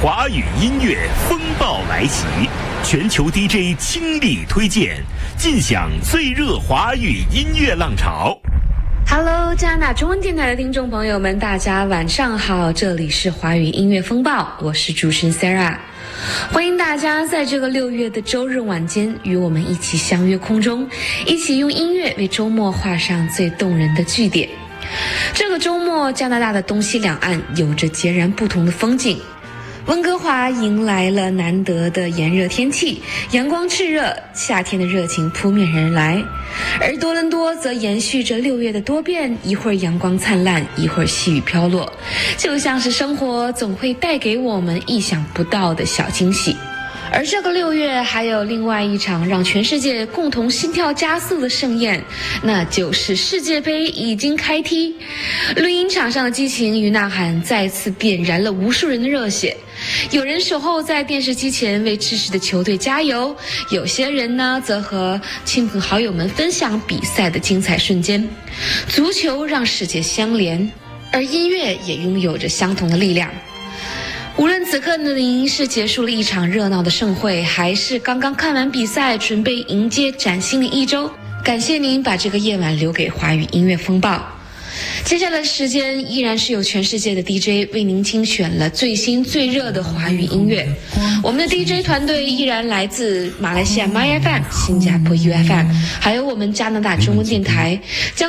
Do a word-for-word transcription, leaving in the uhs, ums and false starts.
华语音乐风暴来袭，全球 D J 倾力推荐，尽享最热华语音乐浪潮。 Hello， 加拿大中文电台的听众朋友们，大家晚上好，这里是华语音乐风暴，我是主持人 Sarah， 欢迎大家在这个六月的周日晚间与我们一起相约空中，一起用音乐为周末画上最动人的句点。这个周末，加拿大的东西两岸有着截然不同的风景。温哥华迎来了难得的炎热天气，阳光炽热，夏天的热情扑面而来。而多伦多则延续着六月的多变，一会儿阳光灿烂，一会儿细雨飘落，就像是生活总会带给我们意想不到的小惊喜。而这个六月还有另外一场让全世界共同心跳加速的盛宴，那就是世界杯已经开踢。录音场上的激情与呐喊再次点燃了无数人的热血，有人守候在电视机前为支持的球队加油，有些人呢则和亲朋好友们分享比赛的精彩瞬间。足球让世界相连，而音乐也拥有着相同的力量。无论此刻的您是结束了一场热闹的盛会，还是刚刚看完比赛准备迎接崭新的一周，感谢您把这个夜晚留给华语音乐风暴。接下来的时间依然是由全世界的 D J 为您精选了最新最热的华语音乐。我们的 D J 团队依然来自马来西亚 My F M、 新加坡 U F M， 还有我们加拿大中文电台，将